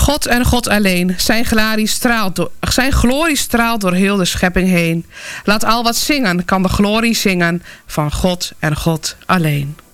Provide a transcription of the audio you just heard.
God en God alleen, zijn glorie straalt door heel de schepping heen. Laat al wat zingen, kan de glorie zingen van God en God alleen.